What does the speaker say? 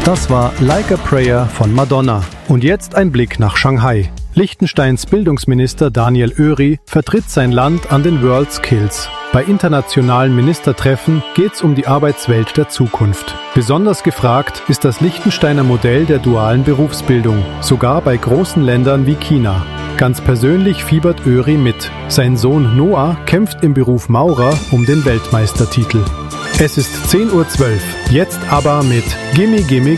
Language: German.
Das war Like a Prayer von Madonna. Und jetzt ein Blick nach Shanghai. Liechtensteins Bildungsminister Daniel Oeri vertritt sein Land an den World Skills. Bei internationalen Ministertreffen geht's um die Arbeitswelt der Zukunft. Besonders gefragt ist das Liechtensteiner Modell der dualen Berufsbildung, sogar bei großen Ländern wie China. Ganz persönlich fiebert Oeri mit. Sein Sohn Noah kämpft im Beruf Maurer um den Weltmeistertitel. Es ist 10:12 Uhr, jetzt aber mit Gimme Gimme